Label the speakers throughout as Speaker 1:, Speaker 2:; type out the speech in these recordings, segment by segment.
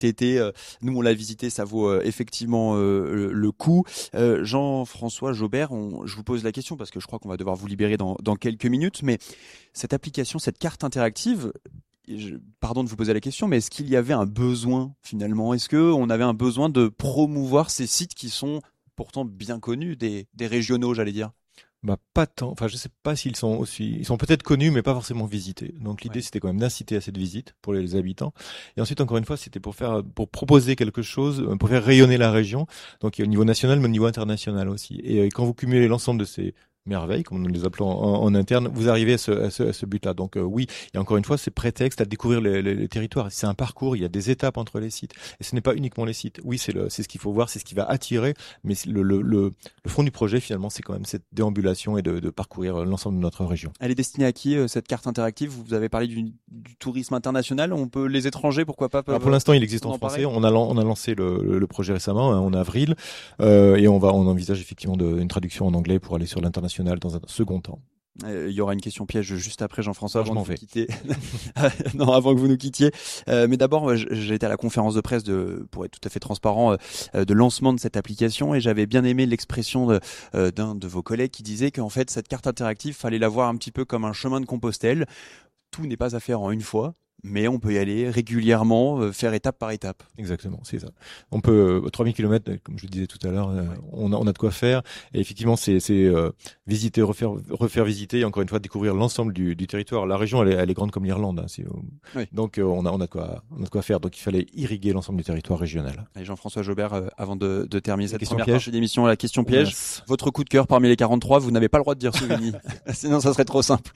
Speaker 1: été. Nous, on l'a visité, ça vaut effectivement le coup. Jean-François Jaubert, je vous pose la question parce que je crois qu'on va devoir vous libérer dans quelques minutes, mais cette application, cette carte interactive, pardon de vous poser la question, mais est-ce qu'il y avait un besoin finalement? Est-ce qu'on avait un besoin de promouvoir ces sites qui sont pourtant bien connus des régionaux, j'allais dire?
Speaker 2: Bah, pas tant. Enfin, je sais pas s'ils sont aussi, ils sont peut-être connus, mais pas forcément visités. Donc, l'idée,
Speaker 1: Ouais.
Speaker 2: c'était quand même d'inciter à cette visite pour les habitants. Et ensuite, encore une fois, c'était pour proposer quelque chose, pour faire rayonner la région. Donc, au niveau national, mais au niveau international aussi. Et quand vous cumulez l'ensemble de ces merveilles, comme nous les appelons en interne, vous arrivez à ce but-là. Donc, oui. Et encore une fois, c'est prétexte à découvrir les territoires. C'est un parcours. Il y a des étapes entre les sites. Et ce n'est pas uniquement les sites. Oui, c'est ce qu'il faut voir, c'est ce qui va attirer. Mais le fond du projet, finalement, c'est quand même cette déambulation et de parcourir l'ensemble de notre région.
Speaker 1: Elle est destinée à qui, cette carte interactive? Vous avez parlé du tourisme international. On peut, les étrangers, pourquoi pas,
Speaker 2: Alors
Speaker 1: peuvent
Speaker 2: pour l'instant, il existe
Speaker 1: s'en
Speaker 2: en
Speaker 1: emparer?
Speaker 2: français. On a lancé le projet récemment, hein, en avril, et on envisage effectivement une traduction en anglais pour aller sur l'international dans un second temps.
Speaker 1: Il y aura une question piège juste après, Jean-François,
Speaker 2: Alors, je
Speaker 1: avant de
Speaker 2: m'en
Speaker 1: vous
Speaker 2: vais.
Speaker 1: quitter. Non, avant que vous nous quittiez. Mais d'abord, j'ai été à la conférence de presse pour être tout à fait transparent, de lancement de cette application, et j'avais bien aimé l'expression d'un de vos collègues qui disait qu'en fait, cette carte interactive, fallait la voir un petit peu comme un chemin de Compostelle. Tout n'est pas à faire en une fois, mais on peut y aller régulièrement, faire étape par étape.
Speaker 2: Exactement, c'est ça. On peut 3000 km, comme je le disais tout à l'heure,
Speaker 1: Ouais.
Speaker 2: on a de quoi faire. Et effectivement, c'est visiter, refaire visiter, et encore une fois découvrir l'ensemble du territoire. La région, elle est grande comme l'Irlande, hein,
Speaker 1: Oui.
Speaker 2: donc on a de quoi faire. Donc il fallait irriguer l'ensemble du territoire régional.
Speaker 1: Et Jean-François Jaubert, avant de terminer
Speaker 2: La
Speaker 1: cette
Speaker 2: question
Speaker 1: première
Speaker 2: piège.
Speaker 1: partie d'émission, la question piège.
Speaker 2: Mince.
Speaker 1: Votre coup de cœur parmi les 43, vous n'avez pas le droit de dire Souvigny. Sinon, ça serait trop simple.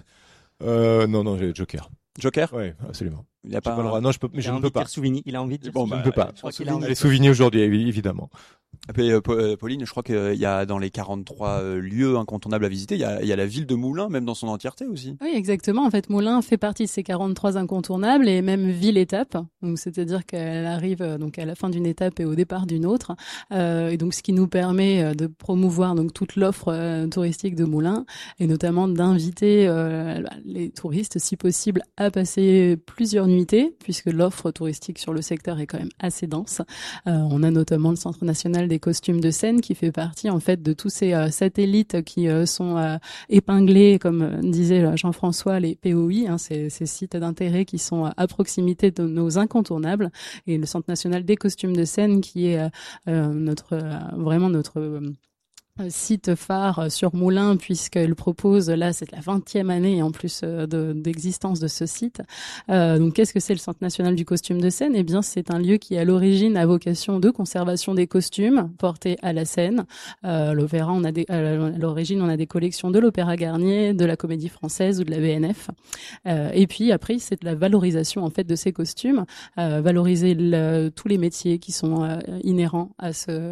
Speaker 2: Non, j'ai Joker.
Speaker 1: Joker?
Speaker 2: Ouais, absolument.
Speaker 1: Il n'y a
Speaker 2: J'ai pas
Speaker 1: pas
Speaker 2: le droit. Non, je peux, mais
Speaker 3: Il
Speaker 2: je
Speaker 3: a
Speaker 2: ne
Speaker 3: envie
Speaker 2: peux
Speaker 3: de
Speaker 2: pas.
Speaker 3: dire Souvigny. Il a envie de dire
Speaker 1: Bon,
Speaker 2: Je
Speaker 1: bah,
Speaker 2: ne peux pas.
Speaker 3: Je crois qu'il a envie.
Speaker 2: Les souvenirs aujourd'hui, évidemment.
Speaker 1: Et Pauline, je crois qu'il y a dans les 43 lieux incontournables à visiter, il y a la ville de Moulins, même dans son entièreté aussi.
Speaker 4: Oui, exactement. En fait, Moulins fait partie de ces 43 incontournables et même ville-étape. Donc, c'est-à-dire qu'elle arrive donc à la fin d'une étape et au départ d'une autre. Et donc, ce qui nous permet de promouvoir donc toute l'offre touristique de Moulins et notamment d'inviter les touristes, si possible, à passer plusieurs nuitées, puisque l'offre touristique sur le secteur est quand même assez dense. On a notamment le Centre national des costumes de scène qui fait partie en fait de tous ces satellites qui sont épinglés, comme disait Jean-François, les POI, hein, ces sites d'intérêt qui sont à proximité de nos incontournables, et le Centre national des costumes de scène qui est vraiment notre site phare sur Moulins, puisqu'elle propose, là c'est la 20e année en plus d'existence de ce site. Donc qu'est-ce que c'est le Centre national du costume de scène? Eh bien c'est un lieu qui à l'origine a vocation de conservation des costumes portés à la scène. L'opéra, à l'origine on a des collections de l'Opéra Garnier, de la Comédie Française ou de la BNF. Et puis après c'est de la valorisation en fait de ces costumes, valoriser tous les métiers qui sont inhérents à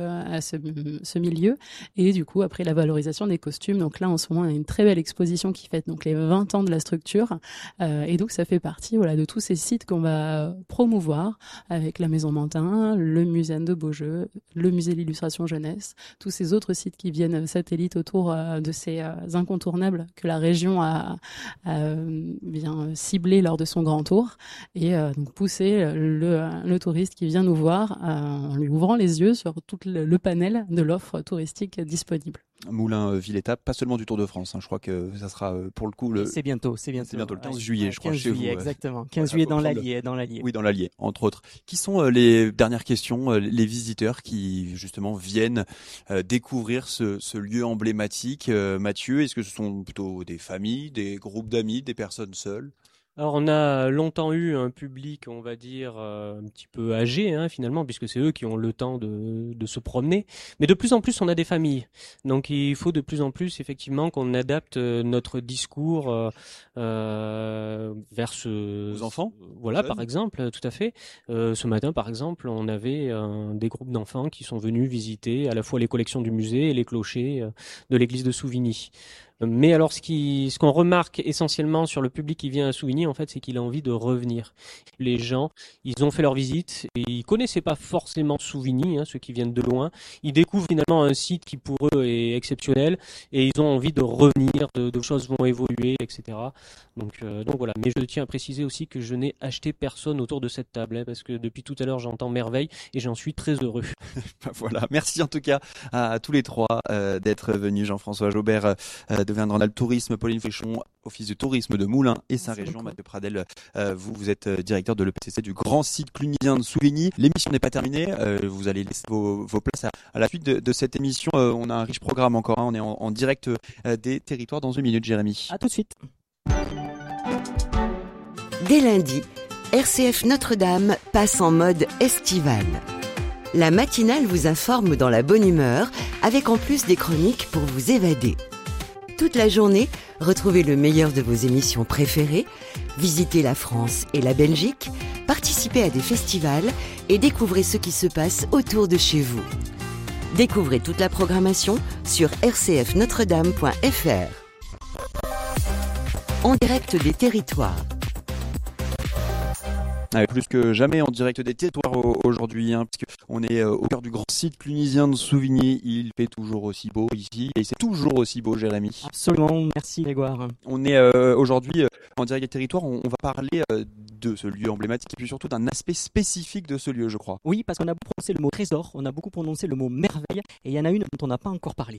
Speaker 4: ce milieu. Et du coup, après la valorisation des costumes, donc là, en ce moment, on a une très belle exposition qui fête donc les 20 ans de la structure. Et donc, ça fait partie, voilà, de tous ces sites qu'on va promouvoir avec la Maison Mantin, le Musée de Beaujeu, le Musée de l'Illustration Jeunesse, tous ces autres sites qui viennent satellites autour de ces incontournables que la région a bien ciblés lors de son grand tour. Et donc, pousser le touriste qui vient nous voir en lui ouvrant les yeux sur tout le panel de l'offre touristique disponible.
Speaker 1: Moulins, ville-étape, pas seulement du Tour de France, hein. Je crois que ça sera pour le coup
Speaker 3: C'est bientôt.
Speaker 1: c'est bientôt le 15
Speaker 3: Ouais.
Speaker 1: juillet, je crois,
Speaker 3: 15
Speaker 1: chez
Speaker 3: juillet,
Speaker 1: vous.
Speaker 3: exactement. 15
Speaker 1: Voilà,
Speaker 3: juillet
Speaker 1: faut
Speaker 3: dans
Speaker 1: prendre
Speaker 3: l'Allier.
Speaker 1: Oui, dans l'Allier, entre autres. Qui sont les dernières questions, les visiteurs qui justement viennent découvrir ce lieu emblématique, Mathieu? Est-ce que ce sont plutôt des familles, des groupes d'amis, des personnes seules?
Speaker 5: Alors on a longtemps eu un public, on va dire, un petit peu âgé, hein, finalement, puisque c'est eux qui ont le temps de se promener. Mais de plus en plus, on a des familles. Donc il faut de plus en plus, effectivement, qu'on adapte notre discours vers
Speaker 1: Aux enfants?
Speaker 5: Voilà,
Speaker 1: Jeunes?
Speaker 5: par exemple, tout à fait. Ce matin, par exemple, on avait des groupes d'enfants qui sont venus visiter à la fois les collections du musée et les clochers de l'église de Souvigny. Mais alors, ce qu'on remarque essentiellement sur le public qui vient à Souvigny, en fait, c'est qu'il a envie de revenir. Les gens, ils ont fait leur visite et ils connaissaient pas forcément Souvigny, ceux qui viennent de loin. Ils découvrent finalement un site qui pour eux est exceptionnel et ils ont envie de revenir, de choses vont évoluer, etc. Donc voilà. Mais je tiens à préciser aussi que je n'ai acheté personne autour de cette table, parce que depuis tout à l'heure j'entends merveille et j'en suis très heureux.
Speaker 1: Voilà. Merci en tout cas à tous les trois d'être venus. Jean-François Jaubert de Vindranal Tourisme, Pauline Fréchon, Office de tourisme de Moulins et sa région, Mathieu Pradel, vous êtes directeur de l'EPCC du grand site clunysien de Souvigny. L'émission n'est pas terminée, vous allez laisser vos places à la suite de cette émission. On a un riche programme encore, on est en direct des territoires dans 1 minute, Jérémy.
Speaker 3: À tout de suite.
Speaker 6: Dès lundi, RCF Notre-Dame passe en mode estival. La matinale vous informe dans la bonne humeur, avec en plus des chroniques pour vous évader. Toute la journée, retrouvez le meilleur de vos émissions préférées, visitez la France et la Belgique, participez à des festivals et découvrez ce qui se passe autour de chez vous. Découvrez toute la programmation sur rcfnotredame.fr. En direct des territoires.
Speaker 1: Plus que jamais en direct des territoires aujourd'hui, parce qu'on est au cœur du grand site clunysien de Souvigny. Il fait toujours aussi beau ici et c'est toujours aussi beau, Jérémy.
Speaker 3: Absolument, merci Grégoire.
Speaker 1: On est aujourd'hui en direct des territoires, on va parler de ce lieu emblématique et puis surtout d'un aspect spécifique de ce lieu, je crois.
Speaker 3: Oui, parce qu'on a prononcé le mot trésor, on a beaucoup prononcé le mot merveille et il y en a une dont on n'a pas encore parlé.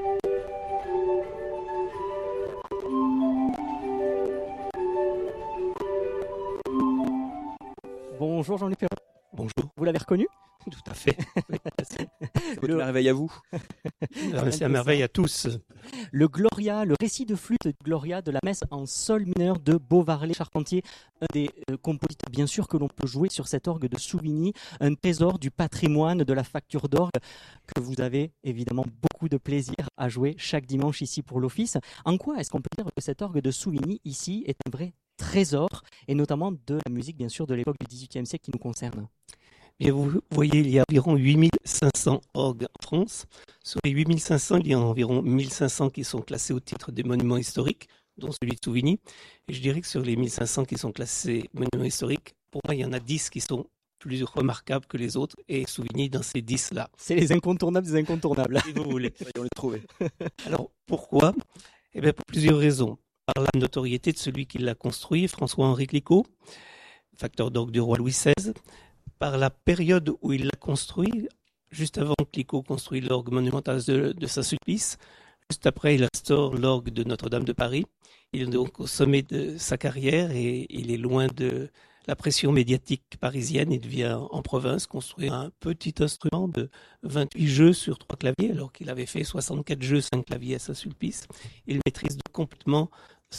Speaker 3: Bonjour Jean-Luc Perron.
Speaker 7: Bonjour.
Speaker 3: Vous l'avez reconnu ?
Speaker 7: Tout à fait.
Speaker 1: C'est votre merveille à vous.
Speaker 7: C'est la merveille à tous.
Speaker 3: Le Gloria, le récit de flûte du Gloria de la messe en sol mineur de Beauvarley-Charpentier, un des compositeurs bien sûr que l'on peut jouer sur cet orgue de Souvigny, un trésor du patrimoine de la facture d'orgue que vous avez évidemment beaucoup de plaisir à jouer chaque dimanche ici pour l'office. En quoi est-ce qu'on peut dire que cet orgue de Souvigny ici est un vrai trésor, et notamment de la musique bien sûr de l'époque du XVIIIe siècle qui nous concerne?
Speaker 7: Bien, vous voyez, il y a environ 8500 orgues en France. Sur les 8500, il y a environ 1500 qui sont classés au titre des monuments historiques, dont celui de Souvigny. Et je dirais que sur les 1500 qui sont classés monuments historiques, pour moi, il y en a 10 qui sont plus remarquables que les autres, et Souvigny dans ces 10-là.
Speaker 3: C'est les incontournables des incontournables.
Speaker 7: Si vous voulez.
Speaker 1: On les trouver.
Speaker 7: Alors, pourquoi ? Eh bien, pour plusieurs raisons. Par la notoriété de celui qui l'a construit, François-Henri Clicquot, facteur d'orgue du roi Louis XVI, par la période où il l'a construit, juste avant que Clicquot construise l'orgue monumentale de Saint-Sulpice, juste après il instaure l'orgue de Notre-Dame de Paris. Il est donc au sommet de sa carrière et il est loin de la pression médiatique parisienne. Il vient en province construire un petit instrument de 28 jeux sur 3 claviers, alors qu'il avait fait 64 jeux, 5 claviers à Saint-Sulpice. Il maîtrise complètement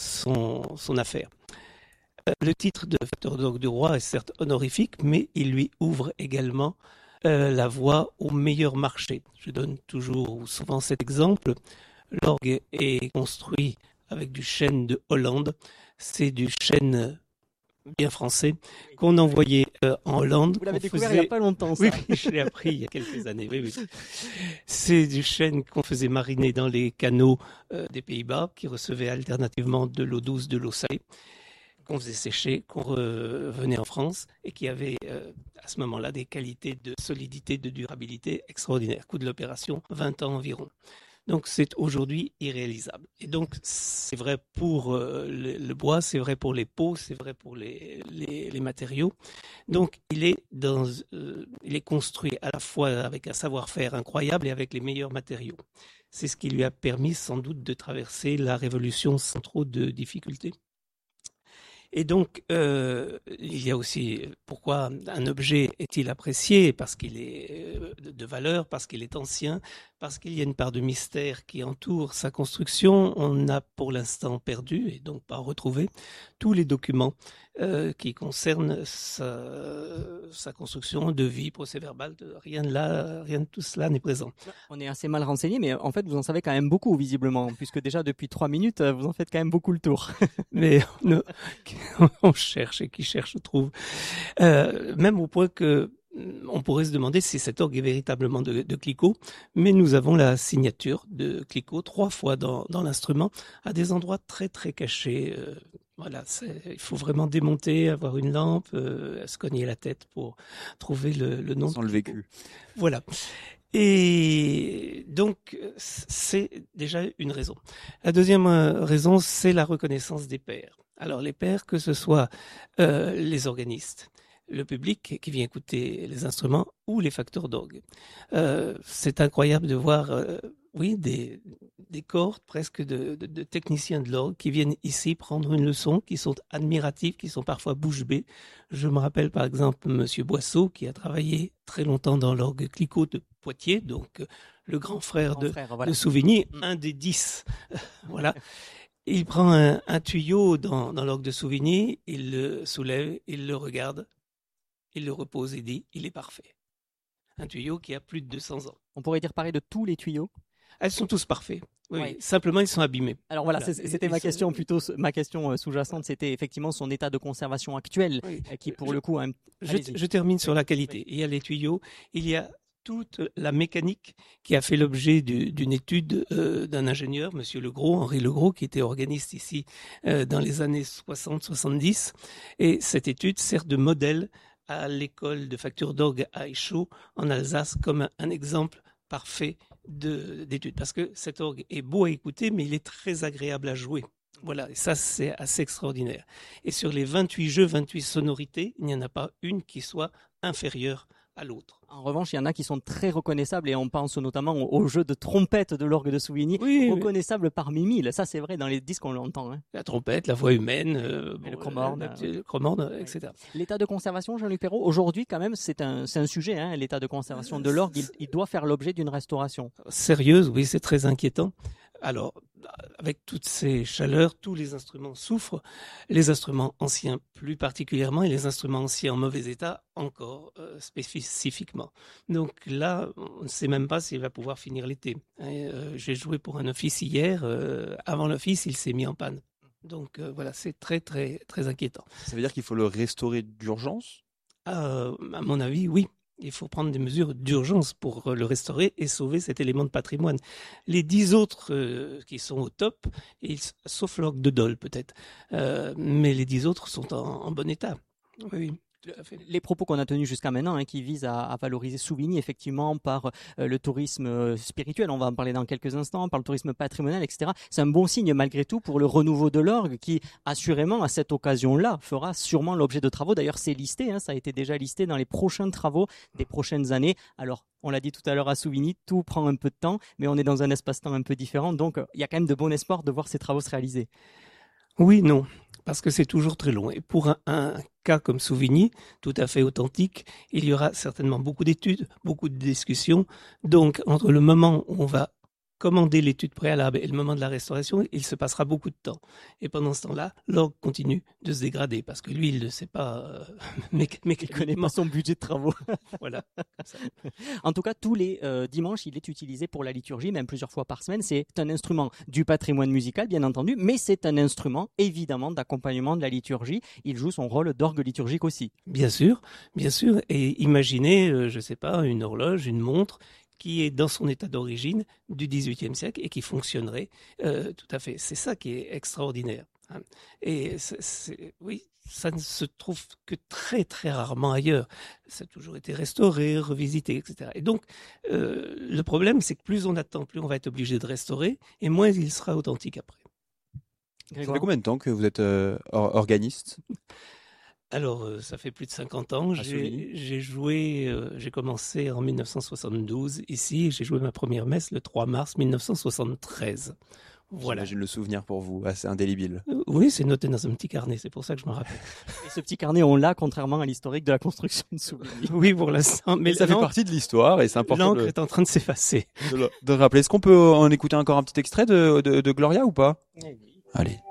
Speaker 7: son affaire. Le titre de facteur d'orgue du roi est certes honorifique, mais il lui ouvre également la voie au meilleur marché. Je donne toujours ou souvent cet exemple. L'orgue est construit avec du chêne de Hollande. C'est du chêne bien français qu'on envoyait en Hollande.
Speaker 3: Vous l'avez découvert il n'y a pas longtemps, ça.
Speaker 7: Oui, je l'ai appris il y a quelques années. Oui. C'est du chêne qu'on faisait mariner dans les canaux des Pays-Bas, qui recevaient alternativement de l'eau douce, de l'eau salée, qu'on faisait sécher, qu'on revenait en France et qui avait à ce moment-là des qualités de solidité, de durabilité extraordinaires. Coût de l'opération, 20 ans environ. Donc c'est aujourd'hui irréalisable. Et donc c'est vrai pour le bois, c'est vrai pour les peaux, c'est vrai pour les matériaux. Donc il est construit à la fois avec un savoir-faire incroyable et avec les meilleurs matériaux. C'est ce qui lui a permis sans doute de traverser la Révolution sans trop de difficultés. Et donc, il y a aussi pourquoi un objet est-il apprécié, parce qu'il est de valeur, parce qu'il est ancien, parce qu'il y a une part de mystère qui entoure sa construction. On a pour l'instant perdu, et donc pas retrouvé, tous les documents qui concernent sa construction, de vie, procès-verbal, rien de tout cela n'est présent.
Speaker 3: On est assez mal renseigné, mais en fait, vous en savez quand même beaucoup, visiblement, puisque déjà depuis 3 minutes, vous en faites quand même beaucoup le tour.
Speaker 7: Mais on cherche, et qui cherche trouve. Même au point que on pourrait se demander si cet orgue est véritablement de Clicquot, mais nous avons la signature de Clicquot 3 fois dans l'instrument, à des endroits très très cachés. Voilà, il faut vraiment démonter, avoir une lampe, se cogner la tête pour trouver le nom.
Speaker 1: Sans le vécu.
Speaker 7: Voilà. Et donc, c'est déjà une raison. La deuxième raison, c'est la reconnaissance des pairs. Alors, les pairs, que ce soit les organistes, le public qui vient écouter les instruments ou les facteurs d'orgue. C'est incroyable de voir des cohortes presque de techniciens de l'orgue qui viennent ici prendre une leçon, qui sont admiratifs, qui sont parfois bouche bée. Je me rappelle par exemple Monsieur Boisseau qui a travaillé très longtemps dans l'orgue Clicquot de Poitiers, donc le grand frère de Souvigny, un des 10. Voilà. Il prend un tuyau dans l'orgue de Souvigny, il le soulève, il le regarde, il le repose et dit, il est parfait. Un tuyau qui a plus de 200 ans.
Speaker 3: On pourrait dire pareil de tous les tuyaux.
Speaker 7: Elles sont tous parfaits. Oui. Simplement, ils sont abîmés.
Speaker 3: Alors voilà, c'était ma question ma question sous-jacente, c'était effectivement son état de conservation actuel, qui pour le coup...
Speaker 7: Je termine sur la qualité. Oui. Il y a les tuyaux, il y a toute la mécanique qui a fait l'objet d'une étude d'un ingénieur, Monsieur Legros, Henri Legros, qui était organiste ici dans les années 60-70. Et cette étude sert de modèle à l'école de facture d'orgue à Échaud, en Alsace, comme un exemple parfait d'étude. Parce que cet orgue est beau à écouter, mais il est très agréable à jouer. Voilà, et ça c'est assez extraordinaire. Et sur les 28 jeux, 28 sonorités, il n'y en a pas une qui soit inférieure à l'autre.
Speaker 3: En revanche, il y en a qui sont très reconnaissables et on pense notamment au jeu de trompette de l'orgue de Souvigny, reconnaissable parmi mille. Ça, c'est vrai, dans les disques, on l'entend. Hein.
Speaker 7: La trompette, la voix humaine,
Speaker 3: le chromorne,
Speaker 7: etc.
Speaker 3: L'état de conservation, Jean-Luc Perrault, aujourd'hui, quand même, c'est un sujet, hein, l'état de conservation de l'orgue. Il doit faire l'objet d'une restauration.
Speaker 7: Sérieuse, oui, c'est très inquiétant. Alors, avec toutes ces chaleurs, tous les instruments souffrent, les instruments anciens plus particulièrement et les instruments anciens en mauvais état encore spécifiquement. Donc là, on ne sait même pas s'il va pouvoir finir l'été. J'ai joué pour un office hier, avant l'office, il s'est mis en panne. Donc voilà, c'est très très très inquiétant.
Speaker 1: Ça veut dire qu'il faut le restaurer d'urgence ?
Speaker 7: À mon avis, oui. Il faut prendre des mesures d'urgence pour le restaurer et sauver cet élément de patrimoine. Les 10 autres qui sont au top, sauf l'orgue de Dole peut-être, mais les 10 autres sont en bon état. Oui.
Speaker 3: Les propos qu'on a tenus jusqu'à maintenant, hein, qui visent à valoriser Souvigny effectivement par le tourisme spirituel, on va en parler dans quelques instants, par le tourisme patrimonial, etc. C'est un bon signe malgré tout pour le renouveau de l'orgue qui, assurément, à cette occasion-là, fera sûrement l'objet de travaux. D'ailleurs, c'est listé, hein, ça a été déjà listé dans les prochains travaux des prochaines années. Alors, on l'a dit tout à l'heure à Souvigny, tout prend un peu de temps, mais on est dans un espace-temps un peu différent, donc il y a quand même de bon espoir de voir ces travaux se réaliser.
Speaker 7: Oui, non, parce que c'est toujours très long. Et pour un cas comme Souvigny, tout à fait authentique, il y aura certainement beaucoup d'études, beaucoup de discussions. Donc, entre le moment où on va commander l'étude préalable et le moment de la restauration, il se passera beaucoup de temps. Et pendant ce temps-là, l'orgue continue de se dégrader parce que lui, il ne sait pas, mais
Speaker 3: il connaît pas son budget de travaux.
Speaker 7: Voilà.
Speaker 3: En tout cas, tous les dimanches, il est utilisé pour la liturgie, même plusieurs fois par semaine. C'est un instrument du patrimoine musical, bien entendu, mais c'est un instrument, évidemment, d'accompagnement de la liturgie. Il joue son rôle d'orgue liturgique aussi.
Speaker 7: Bien sûr, bien sûr. Et imaginez, je sais pas, une horloge, une montre, qui est dans son état d'origine du XVIIIe siècle et qui fonctionnerait tout à fait. C'est ça qui est extraordinaire. Hein. Et oui, ça ne se trouve que très très rarement ailleurs. Ça a toujours été restauré, revisité, etc. Et donc, le problème, c'est que plus on attend, plus on va être obligé de restaurer, et moins il sera authentique après.
Speaker 1: Ça fait combien de temps que vous êtes organiste ?
Speaker 7: Alors, ça fait plus de 50 ans. J'ai joué, j'ai commencé en 1972 ici, et j'ai joué ma première messe le 3 mars 1973. Voilà.
Speaker 1: J'imagine le souvenir pour vous, assez indélébile.
Speaker 7: Oui, c'est noté dans un petit carnet, c'est pour ça que je me rappelle.
Speaker 3: Et ce petit carnet, on l'a, contrairement à l'historique de la construction de Souvigny.
Speaker 7: Oui, pour l'instant. Mais
Speaker 1: ça fait partie de l'histoire et c'est important.
Speaker 7: L'encre est en train de s'effacer.
Speaker 1: De rappeler. Est-ce qu'on peut en écouter encore un petit extrait de Gloria ou pas ?
Speaker 7: Oui.
Speaker 1: Allez.